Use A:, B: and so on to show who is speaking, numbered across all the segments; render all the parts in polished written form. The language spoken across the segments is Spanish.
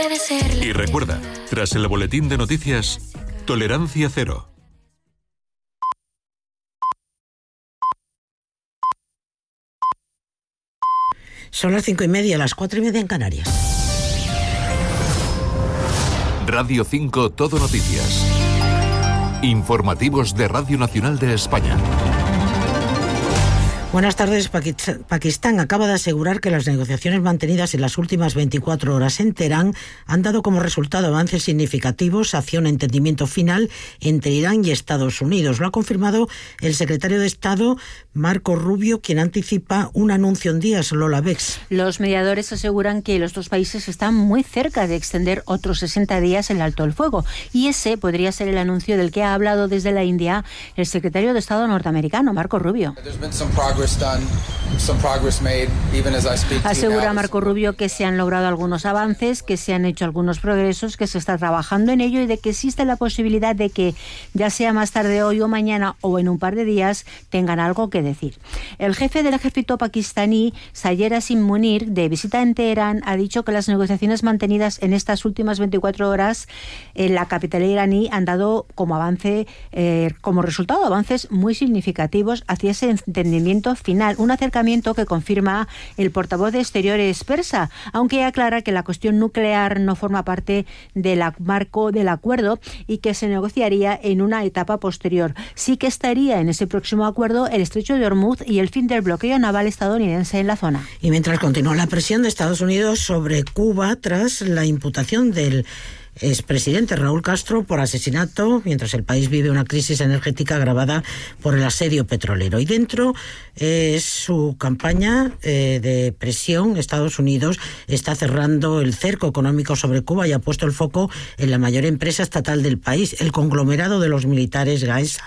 A: Y recuerda, tras el boletín de noticias, tolerancia cero.
B: Son las 5:30, las 4:30 en Canarias.
A: Radio 5 Todo Noticias. Informativos de Radio Nacional de España.
B: Buenas tardes. Pakistán acaba de asegurar que las negociaciones mantenidas en las últimas 24 horas en Teherán han dado como resultado avances significativos hacia un entendimiento final entre Irán y Estados Unidos. Lo ha confirmado el secretario de Estado, Marco Rubio, quien anticipa un anuncio en días. Lola Bex.
C: Los mediadores aseguran que los dos países están muy cerca de extender otros 60 días el alto el fuego, y ese podría ser el anuncio del que ha hablado desde la India el secretario de Estado norteamericano, Marco Rubio. Asegura Marco Rubio que se han logrado algunos avances, que se han hecho algunos progresos, que se está trabajando en ello y de que existe la posibilidad de que, ya sea más tarde hoy o mañana o en un par de días, tengan algo que decir. El jefe del ejército pakistaní, Sayer Asim Munir, de visita en Teherán, ha dicho que las negociaciones mantenidas en estas últimas 24 horas en la capital iraní han dado como avance, como resultado avances muy significativos hacia ese entendimiento final, un acercamiento que confirma el portavoz de Exteriores persa, aunque aclara que la cuestión nuclear no forma parte del marco del acuerdo y que se negociaría en una etapa posterior. Sí que estaría en ese próximo acuerdo el estrecho de Hormuz y el fin del bloqueo naval estadounidense en la zona.
B: Y mientras continúa la presión de Estados Unidos sobre Cuba tras la imputación del expresidente Raúl Castro por asesinato, mientras el país vive una crisis energética agravada por el asedio petrolero. Y dentro es su campaña de presión. Estados Unidos está cerrando el cerco económico sobre Cuba y ha puesto el foco en la mayor empresa estatal del país, el conglomerado de los militares Gaesa,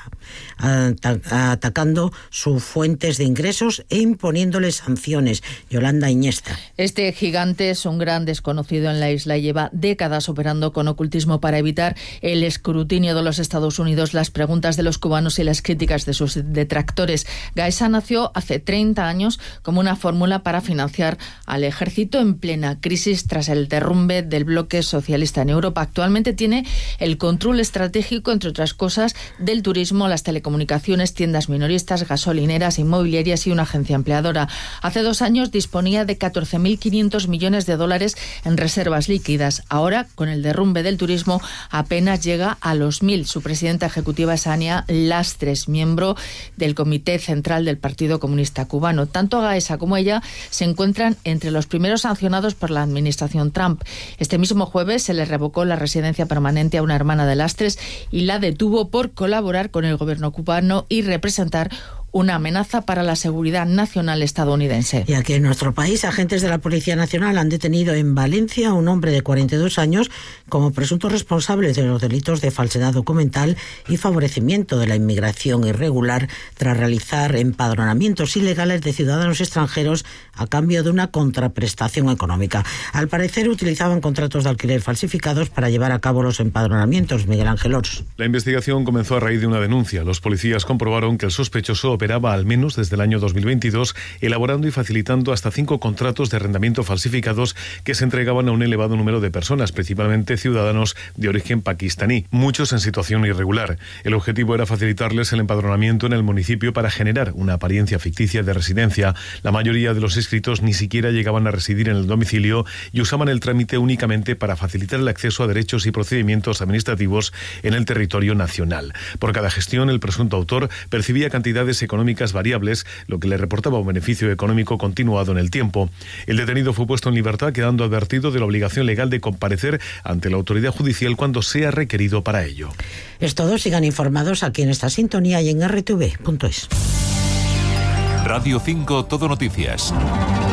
B: atacando sus fuentes de ingresos e imponiéndoles sanciones. Yolanda Iniesta.
D: Este gigante es un gran desconocido en la isla y lleva décadas operando con ocultismo para evitar el escrutinio de los Estados Unidos, las preguntas de los cubanos y las críticas de sus detractores. Gaesa nació hace 30 años como una fórmula para financiar al ejército en plena crisis tras el derrumbe del bloque socialista en Europa. Actualmente tiene el control estratégico, entre otras cosas, del turismo, las telecomunicaciones, tiendas minoristas, gasolineras, inmobiliarias y una agencia empleadora. Hace 2 años disponía de 14.500 millones de dólares en reservas líquidas. Ahora, con el derrumbe del turismo, apenas llega a los 1.000. Su presidenta ejecutiva es Ania Lastres, miembro del Comité Central del Partido Comunista Cubano. Tanto Gaesa como ella se encuentran entre los primeros sancionados por la administración Trump. Este mismo jueves se le revocó la residencia permanente a una hermana de Lastres y la detuvo por colaborar con el gobierno cubano y representar una amenaza para la seguridad nacional estadounidense.
B: Y aquí en nuestro país, agentes de la Policía Nacional han detenido en Valencia a un hombre de 42 años como presunto responsable de los delitos de falsedad documental y favorecimiento de la inmigración irregular tras realizar empadronamientos ilegales de ciudadanos extranjeros a cambio de una contraprestación económica. Al parecer utilizaban contratos de alquiler falsificados para llevar a cabo los empadronamientos. Miguel Ángel Ors.
E: La investigación comenzó a raíz de una denuncia. Los policías comprobaron que el sospechoso operaba al menos desde el año 2022, elaborando y facilitando hasta 5 contratos de arrendamiento falsificados que se entregaban a un elevado número de personas, principalmente ciudadanos de origen pakistaní, muchos en situación irregular. El objetivo era facilitarles el empadronamiento en el municipio para generar una apariencia ficticia de residencia. La mayoría de los inscritos ni siquiera llegaban a residir en el domicilio y usaban el trámite únicamente para facilitar el acceso a derechos y procedimientos administrativos en el territorio nacional. Por cada gestión, el presunto autor percibía cantidades económicas variables, lo que le reportaba un beneficio económico continuado en el tiempo. El detenido fue puesto en libertad, quedando advertido de la obligación legal de comparecer ante la autoridad judicial cuando sea requerido para ello.
B: Es todo. Sigan informados aquí en esta sintonía y en rtv.es.
A: Radio 5 Todo Noticias.